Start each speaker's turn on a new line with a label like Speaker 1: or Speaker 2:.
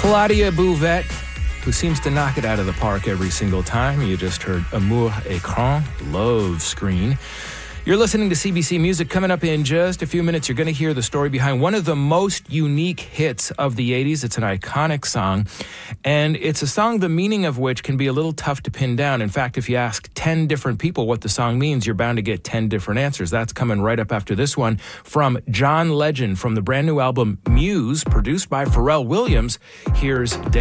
Speaker 1: Claudia Bouvette, who seems to knock it out of the park every single time. You just heard Amour Écran, Love Screen. You're listening to CBC Music. Coming up in just a few minutes, you're going to hear the story behind one of the most unique hits of the 80s. It's an iconic song, and it's a song the meaning of which can be a little tough to pin down. In fact, if you ask 10 different people what the song means, you're bound to get 10 different answers. That's coming right up after this one from John Legend from the brand new album Muse, produced by Pharrell Williams. Here's Day